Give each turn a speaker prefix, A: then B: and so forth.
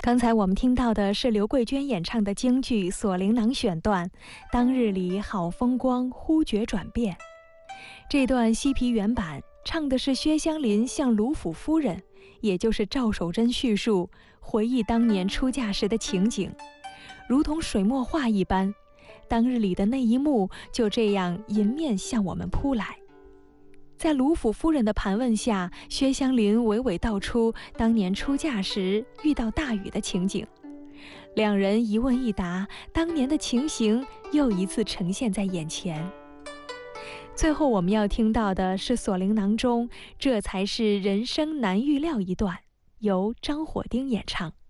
A: 刚才我们听到的是刘桂娟演唱的京剧《锁灵囊》选段，当日里好风光，忽觉转变。这段西皮原版唱的是薛湘林向卢府夫人，也就是赵守贞叙述，回忆当年出嫁时的情景，如同水墨画一般。当日里的那一幕就这样迎面向我们扑来。在卢府夫人的盘问下，薛湘林娓娓道出当年出嫁时遇到大雨的情景。两人一问一答，当年的情形又一次呈现在眼前。最后我们要听到的是《锁灵囊》中这才是人生难预料一段，由张火丁演唱。